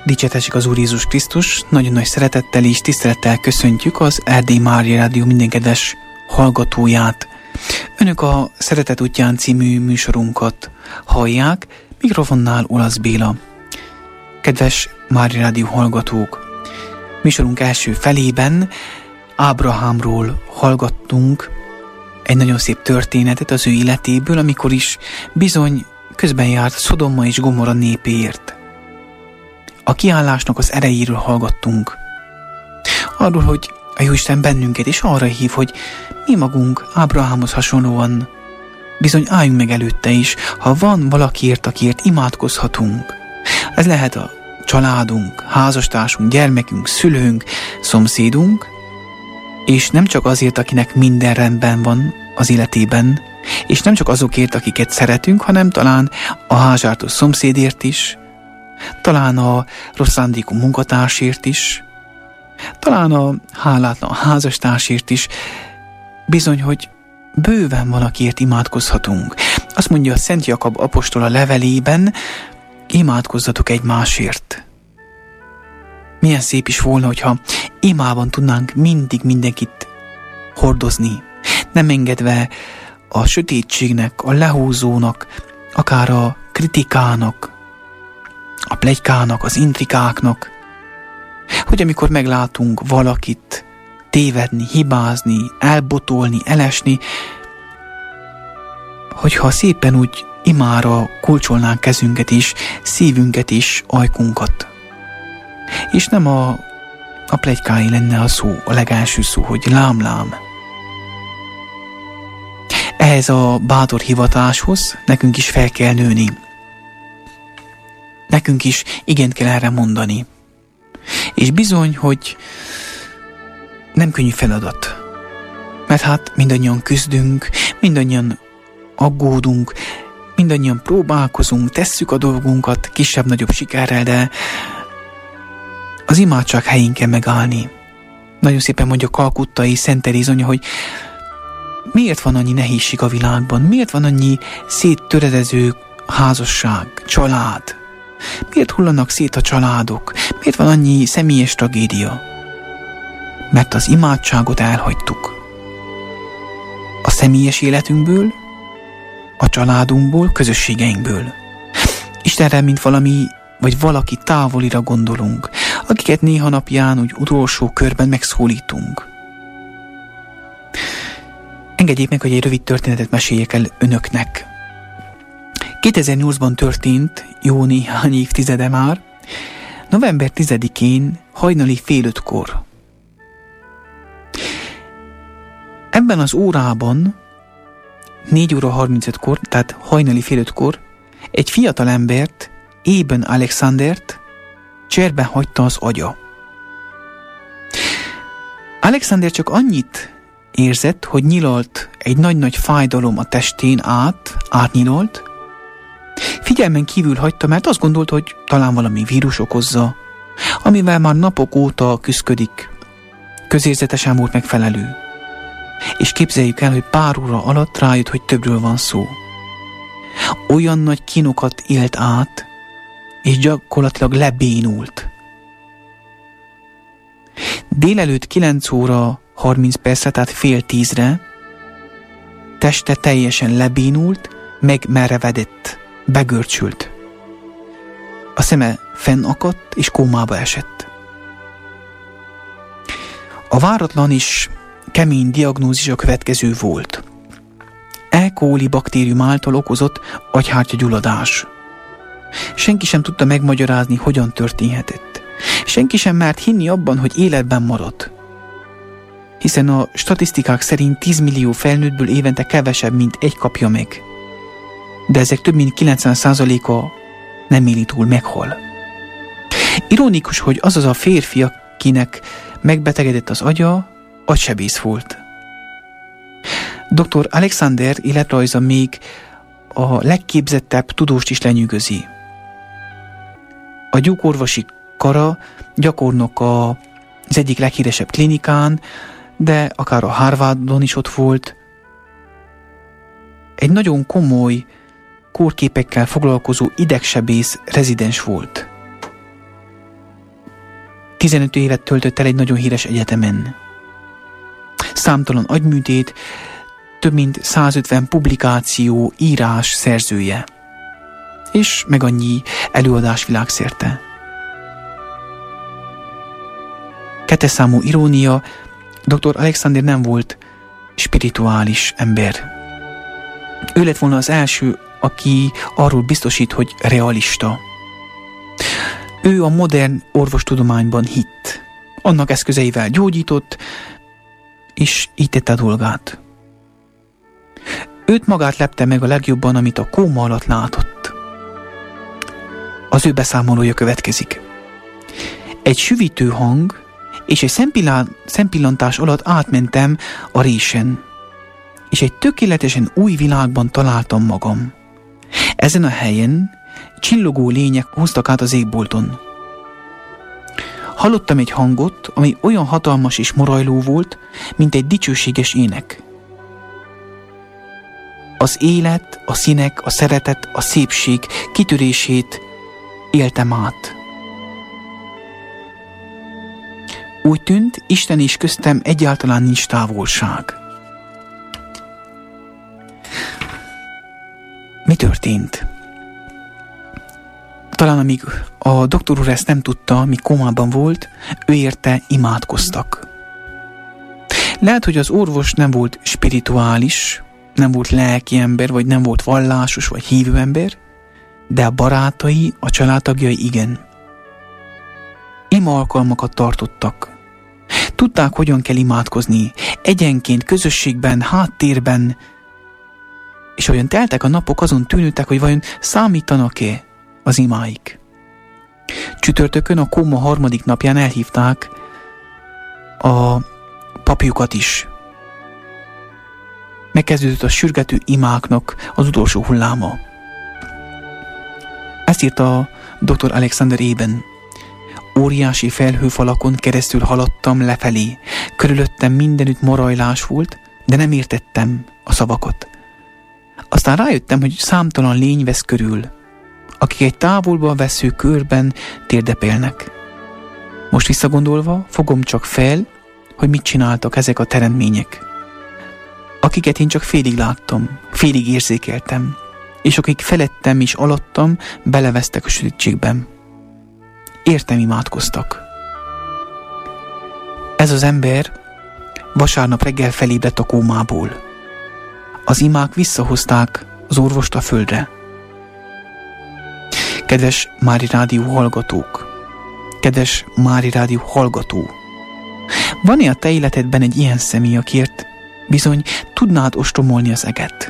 Dicsértessék az Úr Jézus Krisztus, nagyon nagy szeretettel és tisztelettel köszöntjük az Erdélyi Mária Rádió minden kedves hallgatóját. Önök a Szeretet útján című műsorunkat hallják, mikrofonnál Olasz Béla. Kedves Mária Rádió hallgatók, műsorunk első felében Ábrahámról hallgattunk egy nagyon szép történetet az ő életéből, amikor is bizony közben járt Szodoma és Gomorra népéért. A kiállásnak az erejéről hallgattunk. Arról, hogy a Jóisten bennünket is arra hív, hogy mi magunk Ábrahámhoz hasonlóan bizony álljunk meg előtte is, ha van valakiért, akiért imádkozhatunk. Ez lehet a családunk, házastársunk, gyermekünk, szülőnk, szomszédunk, és nem csak azért, akinek minden rendben van az életében, és nem csak azokért, akiket szeretünk, hanem talán a házsártos szomszédért is, talán a rossz szándékú munkatársért is, talán a hálátlan házastársért is, bizony, hogy bőven valakiért imádkozhatunk. Azt mondja a Szent Jakab apostol a levelében, imádkozzatok egymásért. Milyen szép is volna, hogyha imában tudnánk mindig mindenkit hordozni, nem engedve a sötétségnek, a lehúzónak, akár a kritikának, a pletykának, az intrikáknak, hogy amikor meglátunk valakit tévedni, hibázni, elbotolni, elesni, hogyha szépen úgy imára kulcsolnánk kezünket is, szívünket is, ajkunkat. És nem a pletykái lenne a szó, a legelső szó, hogy lám-lám. Ehhez a bátor hivatáshoz nekünk is fel kell nőni. Nekünk is igent kell erre mondani. És bizony, hogy nem könnyű feladat. Mert hát mindannyian küzdünk, mindannyian aggódunk, mindannyian próbálkozunk, tesszük a dolgunkat kisebb-nagyobb sikerrel, de az imádság helyén kell megállni. Nagyon szépen mondja Kalkuttai Szent Teréz, hogy miért van annyi nehézség a világban, miért van annyi széttöredező házasság, család, miért hullanak szét a családok, miért van annyi személyes tragédia? Mert az imádságot elhagytuk. A személyes életünkből, a családunkból, közösségeinkből. Istenre, mint valami, vagy valaki távolira gondolunk, akiket néha napján úgy utolsó körben megszólítunk. Engedjék meg, hogy egy rövid történetet meséljek el önöknek. 2008-ban történt, jó néhány évtizede már, november 10-én hajnali 4:30-kor. Ebben az órában 4:35-kor, tehát hajnali 4:30-kor egy fiatal embert, Eben Alexandert cserben hagyta az agya. Alexander csak annyit érzett, hogy nyilalt egy nagy-nagy fájdalom a testén átnyilolt. Figyelmen kívül hagyta, mert azt gondolta, hogy talán valami vírus okozza, amivel már napok óta küszködik. Közérzetesen volt megfelelő. És képzeljük el, hogy pár óra alatt rájött, hogy többről van szó. Olyan nagy kínokat élt át, és gyakorlatilag lebénult. Délelőtt 9:30, tehát 9:30, teste teljesen lebénult, megmerevedett, begörcsült. A szeme fennakadt, és kómába esett. A váratlan és kemény diagnózis a következő volt. E. coli baktérium által okozott agyhártya-gyulladás. Senki sem tudta megmagyarázni, hogyan történhetett. Senki sem mert hinni abban, hogy életben marad. Hiszen a statisztikák szerint 10 millió felnőttből évente kevesebb, mint egy kapja meg. De ezek több mint 90%-a nem éli túl, meghal. Ironikus, hogy az a férfi, akinek megbetegedett az agya, agysebész volt. Dr. Alexander életrajza még a legképzettebb tudóst is lenyűgözi. A gyókorvosi kara gyakornok az egyik leghíresebb klinikán, de akár a Harvardon is ott volt. Egy nagyon komoly kórképekkel foglalkozó idegsebész rezidens volt. 15 évet töltött el egy nagyon híres egyetemen. Számtalan agyműtét, több mint 150 publikáció, írás szerzője, és meg annyi előadás világszerte. Kettes számú irónia, dr. Alexander nem volt spirituális ember. Ő lett volna az első, aki arról biztosít, hogy realista. Ő a modern orvostudományban hitt. Annak eszközeivel gyógyított, és így tette a dolgát. Őt magát lepte meg a legjobban, amit a kóma alatt látott. Az ő beszámolója következik. Egy süvítő hang és egy szempillantás alatt átmentem a résen, és egy tökéletesen új világban találtam magam. Ezen a helyen csillogó lények húztak át az égbolton. Hallottam egy hangot, ami olyan hatalmas és morajló volt, mint egy dicsőséges ének. Az élet, a színek, a szeretet, a szépség kitörését éltem át. Úgy tűnt, Isten és köztem egyáltalán nincs távolság. Mi történt? Talán amíg a doktor úr ezt nem tudta, míg kómában volt, ő érte imádkoztak. Lehet, hogy az orvos nem volt spirituális, nem volt lelki ember, vagy nem volt vallásos, vagy hívő ember, de a barátai, a családtagjai igen. Ima alkalmakat tartottak. Tudták, hogyan kell imádkozni, egyenként, közösségben, háttérben, és olyan teltek a napok, azon tűnődtek, hogy vajon számítanak-e az imáik. Csütörtökön a kóma 3. napján elhívták a papjukat is. Megkezdődött a sürgető imáknak az utolsó hulláma. Ezt írta dr. Alexander Eben. Óriási felhőfalakon keresztül haladtam lefelé. Körülöttem mindenütt morajlás volt, de nem értettem a szavakat. Aztán rájöttem, hogy számtalan lény vesz körül, akik egy távolba vesző körben térdepélnek. Most visszagondolva fogom csak fel, hogy mit csináltak ezek a teremtmények, akiket én csak félig láttam, félig érzékeltem, és akik felettem és alattam belevesztek a sötétségben. Értem imádkoztak. Ez az ember vasárnap reggel felébredt a kómából. Az imák visszahozták az orvost a földre. Kedves Mári Rádió hallgatók! Kedves Mári Rádió hallgató! Van-e a te életedben egy ilyen személy, akiért bizony tudnád ostromolni az eget?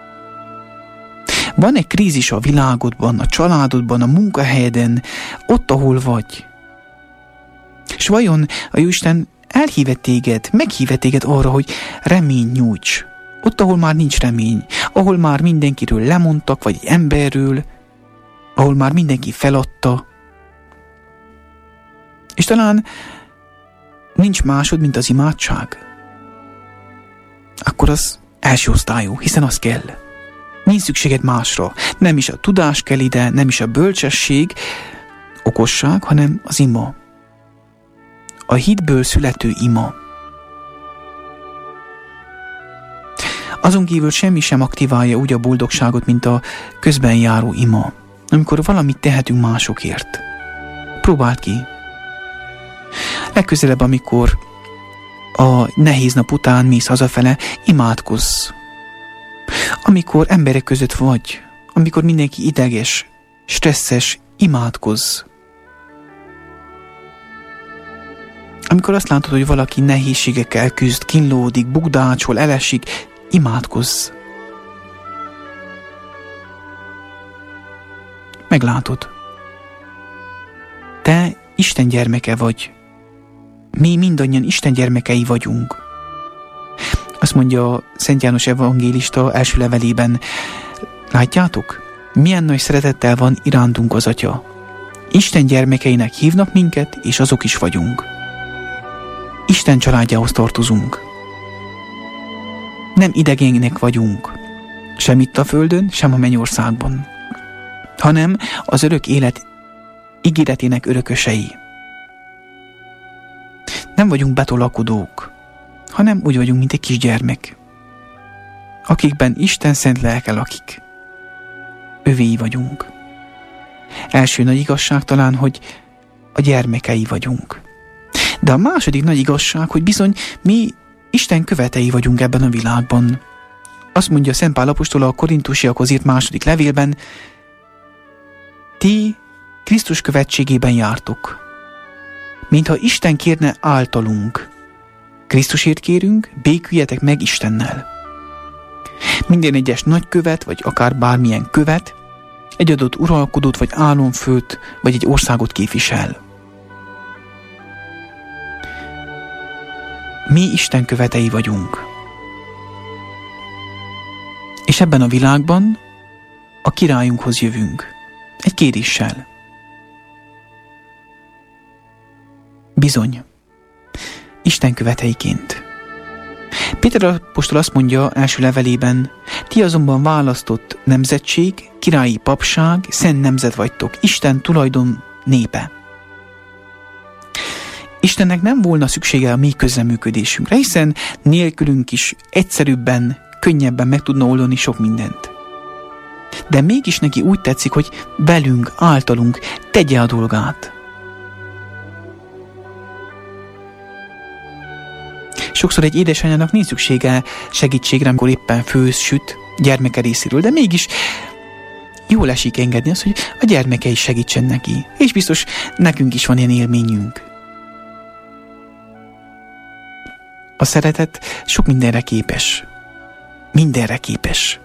Van egy krízis a világodban, a családodban, a munkahelyeden, ott, ahol vagy? És vajon a Jóisten elhívet téged, meghívet téged arra, hogy remény nyújts? Ott, ahol már nincs remény, ahol már mindenkiről lemondtak, vagy egy emberről, ahol már mindenki feladta. És talán nincs másod, mint az imádság. Akkor az első osztályú, hiszen az kell. Nincs szükséged másra. Nem is a tudás kell ide, nem is a bölcsesség, okosság, hanem az ima. A hitből születő ima. Azon kívül semmi sem aktiválja úgy a boldogságot, mint a közben járó ima, amikor valamit tehetünk másokért. Próbáld ki. Legközelebb, amikor a nehéz nap után mész hazafele, imádkozz. Amikor emberek között vagy, amikor mindenki ideges, stresszes, imádkozz. Amikor azt látod, hogy valaki nehézségekkel küzd, kínlódik, bukdácsol, elesik, imádkozz. Meglátod. Te Isten gyermeke vagy. Mi mindannyian Isten gyermekei vagyunk. Azt mondja Szent János evangélista első levelében, látjátok? Milyen nagy szeretettel van irántunk az Atya. Isten gyermekeinek hívnak minket, és azok is vagyunk. Isten családjához tartozunk. Nem idegének vagyunk, sem itt a földön, sem a mennyországban, hanem az örök élet ígéretének örökösei. Nem vagyunk betolakodók, hanem úgy vagyunk, mint egy kisgyermek, akikben Isten szent lelke lakik. Övéi vagyunk. Első nagy igazság talán, hogy a gyermekei vagyunk. De a második nagy igazság, hogy bizony mi Isten követei vagyunk ebben a világban. Azt mondja Szent Pál apostol a Korintusiakhoz írt második levélben, ti Krisztus követségében jártok, mintha Isten kérne általunk. Krisztusért kérünk, béküljetek meg Istennel. Minden egyes nagykövet, vagy akár bármilyen követ, egy adott uralkodót, vagy államfőt, vagy egy országot képvisel. Mi Isten követei vagyunk. És ebben a világban a királyunkhoz jövünk. Egy kéréssel. Bizony. Isten követeiként. Péter apostol azt mondja első levelében, ti azonban választott nemzetség, királyi papság, szent nemzet vagytok, Isten tulajdon népe. Istennek nem volna szüksége a mi közreműködésünkre, hiszen nélkülünk is egyszerűbben, könnyebben meg tudna oldani sok mindent. De mégis neki úgy tetszik, hogy velünk, általunk tegye a dolgát. Sokszor egy édesanyának nincs szüksége segítségre, amikor éppen főz, süt gyermeke részéről, de mégis jól esik engedni azt, hogy a gyermeke is segítsen neki. És biztos nekünk is van ilyen élményünk. A szeretet sok mindenre képes. Mindenre képes.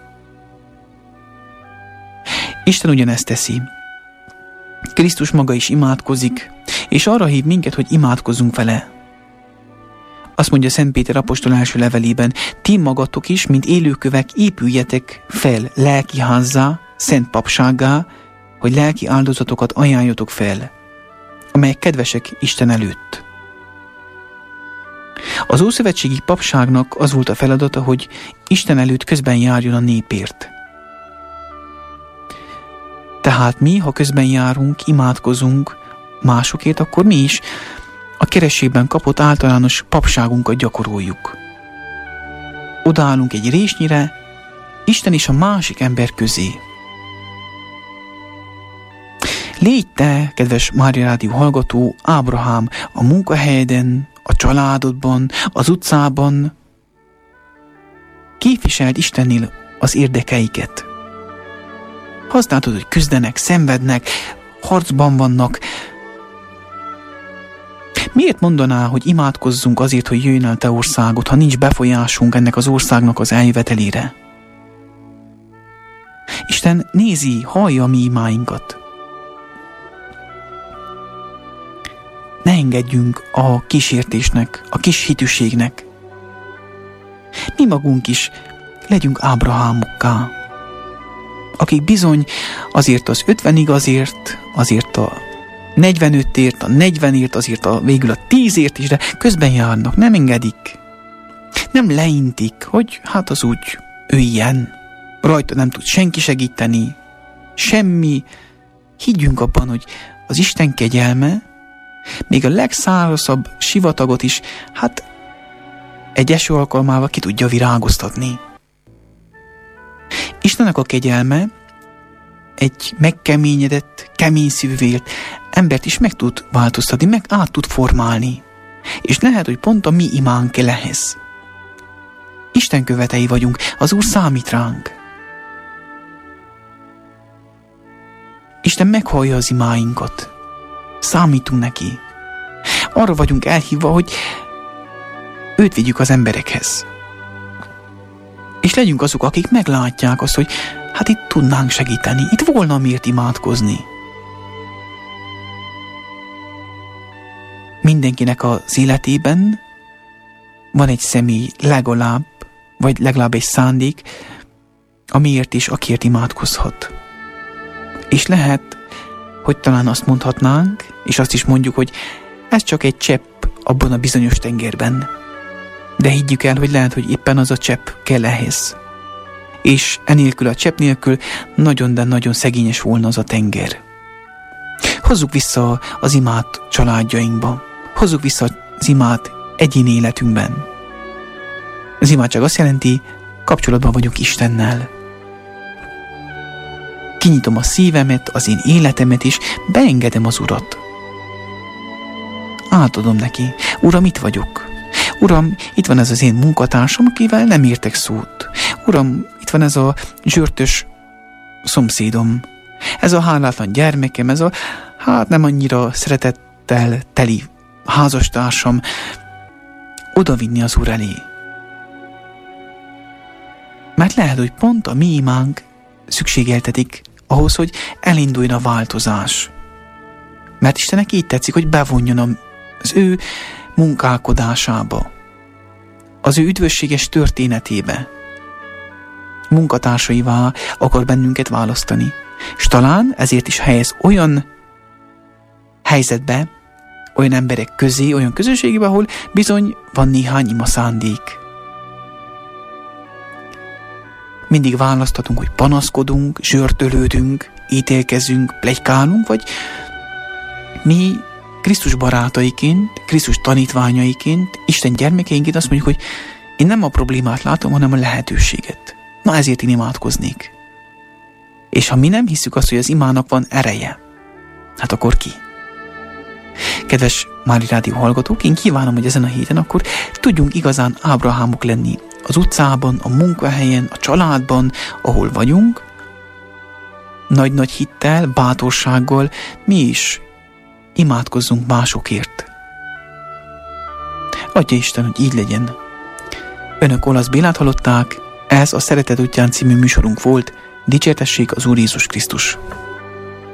Isten ugyanezt teszi. Krisztus maga is imádkozik, és arra hív minket, hogy imádkozzunk vele. Azt mondja Szent Péter apostol első levelében, ti magatok is, mint élőkövek, épüljetek fel lelki házzá, szent papsággá, hogy lelki áldozatokat ajánljatok fel, amelyek kedvesek Isten előtt. Az ószövetségi papságnak az volt a feladata, hogy Isten előtt közben járjon a népért. Tehát mi, ha közben járunk, imádkozunk másokért, akkor mi is a kerességben kapott általános papságunkat gyakoroljuk. Odaállunk egy résnyire, Isten és a másik ember közé. Légy te, kedves Mária Rádió hallgató, Ábrahám a munkahelyeden, a családodban, az utcában. Képviseld Istennél az érdekeiket. Használod, hogy küzdenek, szenvednek, harcban vannak. Miért mondaná, hogy imádkozzunk azért, hogy jöjjön el te országod, ha nincs befolyásunk ennek az országnak az eljövetelére? Isten nézi, hallja a mi imáinkat. Ne engedjünk a kísértésnek, a kis hitűségnek. Mi magunk is legyünk Ábrahámokká, akik bizony azért az 50 igazért, azért a 45-ért, a 40-ért, azért végül a 10-ért is, de közben járnak, nem engedik. Nem leintik, hogy hát az úgy, ő ilyen, rajta nem tud senki segíteni, semmi. Higgyünk abban, hogy az Isten kegyelme még a legszárazabb sivatagot is, hát egy eső alkalmával ki tudja virágoztatni. Istennek a kegyelme egy megkeményedett, kemény szívű embert is meg tud változtatni, meg át tud formálni. És lehet, hogy pont a mi imánk kell ehhez. Isten követei vagyunk, az Úr számít ránk. Isten meghallja az imáinkat. Számítunk neki. Arra vagyunk elhívva, hogy őt vigyük az emberekhez. És legyünk azok, akik meglátják azt, hogy hát itt tudnánk segíteni, itt volna miért imádkozni. Mindenkinek az életében van egy személy legalább, vagy legalább egy szándék, amiért is, akiért imádkozhat. És lehet, hogy talán azt mondhatnánk, és azt is mondjuk, hogy ez csak egy csepp abban a bizonyos tengerben. De higgyük el, hogy lehet, hogy éppen az a csepp kell ehhez. És enélkül a csepp nélkül nagyon, de nagyon szegényes volna az a tenger. Hozzuk vissza az imát családjainkba. Hozzuk vissza az imát egyéni életünkben. Az imádság azt jelenti, kapcsolatban vagyok Istennel. Kinyitom a szívemet, az én életemet is, beengedem az Urat. Átadom neki. Uram, itt vagyok. Uram, itt van ez az én munkatársam, akivel nem értek szót. Uram, itt van ez a zsörtös szomszédom. Ez a hálátlan gyermekem, ez a nem annyira szeretettel teli házastársam. Odavinni az Úr elé. Mert lehet, hogy pont a mi imánk szükségeltetik ahhoz, hogy elinduljon a változás. Mert Istennek így tetszik, hogy bevonjon az ő munkálkodásába, az ő üdvösséges történetébe. Munkatársaivá akar bennünket választani. És talán ezért is helyez olyan helyzetbe, olyan emberek közé, olyan közösségbe, ahol bizony van néhány ima szándék. Mindig választhatunk, hogy panaszkodunk, zsörtölődünk, ítélkezünk, pletykálunk, vagy mi Krisztus barátaiként, Krisztus tanítványaiként, Isten gyermekeinként azt mondjuk, hogy én nem a problémát látom, hanem a lehetőséget. Na ezért én imádkoznék. És ha mi nem hiszük azt, hogy az imának van ereje, hát akkor ki? Kedves Mária Rádió hallgatók, én kívánom, hogy ezen a héten akkor tudjunk igazán Ábrahámok lenni az utcában, a munkahelyen, a családban, ahol vagyunk, nagy-nagy hittel, bátorsággal mi is imádkozzunk másokért. Adja Isten, hogy így legyen. Önök Olasz Bélát hallották, ez a Szeretet útján című műsorunk volt. Dicsértessék az Úr Jézus Krisztus!